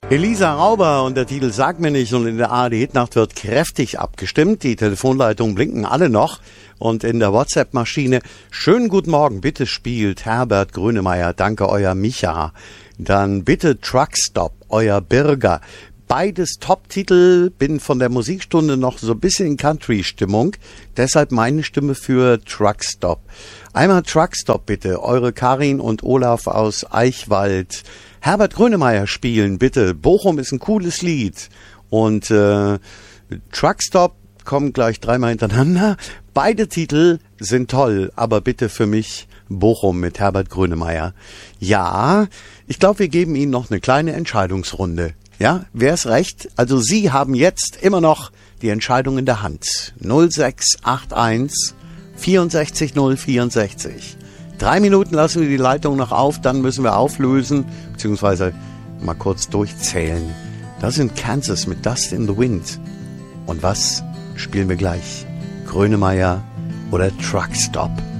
Elisa Rauber und der Titel Sag mir nicht, und in der ARD-Hitnacht wird kräftig abgestimmt. Die Telefonleitungen blinken alle noch und in der WhatsApp-Maschine schönen guten Morgen, bitte spielt Herbert Grönemeyer, danke euer Micha. Dann bitte Truckstop, euer Birger. Beides Top-Titel, bin von der Musikstunde noch so ein bisschen in Country-Stimmung, deshalb meine Stimme für Truckstop. Einmal Truckstop bitte, eure Karin und Olaf aus Eichwald. Herbert Grönemeyer spielen, bitte. Bochum ist ein cooles Lied. Und Truckstop kommen gleich dreimal hintereinander. Beide Titel sind toll, aber bitte für mich Bochum mit Herbert Grönemeyer. Ja, ich glaube, wir geben Ihnen noch eine kleine Entscheidungsrunde. Ja, wer ist recht? Also Sie haben jetzt immer noch die Entscheidung in der Hand. 0681 64 064. 3 Minuten lassen wir die Leitung noch auf, dann müssen wir auflösen, beziehungsweise mal kurz durchzählen. Das sind Kansas mit Dust in the Wind. Und was spielen wir gleich? Grönemeyer oder Truckstop?